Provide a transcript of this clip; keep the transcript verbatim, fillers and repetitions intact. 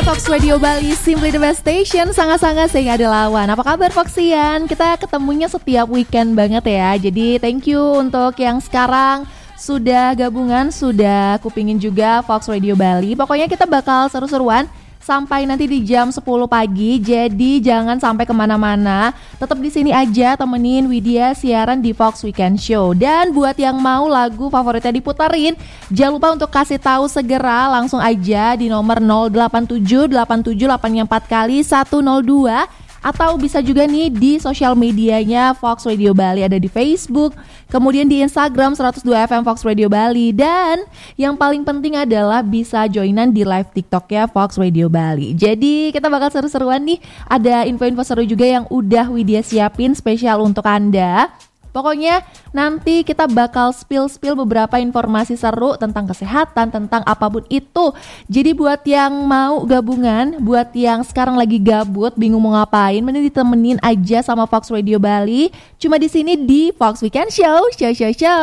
Fox Radio Bali, Simply the Best Station, sangat-sangat saya nggak ada lawan. Apa kabar Foxian? Kita ketemunya setiap weekend banget ya. Jadi thank you untuk yang sekarang sudah gabungan, sudah kupingin juga Fox Radio Bali. Pokoknya kita bakal seru-seruan sampai nanti di jam sepuluh pagi. Jadi jangan sampai kemana-mana, tetap di sini aja temenin Widya siaran di Fox Weekend Show. Dan buat yang mau lagu favoritnya diputerin, jangan lupa untuk kasih tahu segera langsung aja di nomor nol delapan tujuh delapan tujuh delapan empat kali satu nol dua. Atau bisa juga nih di sosial medianya Fox Radio Bali, ada di Facebook, kemudian di Instagram seratus dua F M Fox Radio Bali. Dan yang paling penting adalah bisa joinan di live TikTok ya Fox Radio Bali. Jadi kita bakal seru-seruan nih, ada info-info seru juga yang udah Widya siapin spesial untuk Anda. Pokoknya nanti kita bakal spill-spill beberapa informasi seru tentang kesehatan, tentang apapun itu. Jadi buat yang mau gabungan, buat yang sekarang lagi gabut, bingung mau ngapain, mending ditemenin aja sama Fox Radio Bali. Cuma di sini di Fox Weekend Show, show show show.